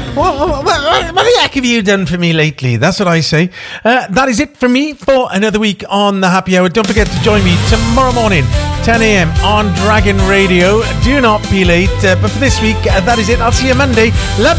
What the heck have you done for me lately? That's what I say. That is it for me for another week on the Happy Hour. Don't forget to join me tomorrow morning, 10 a.m. on Dragon Radio. Do not be late. But for this week, that is it. I'll see you Monday. Love you.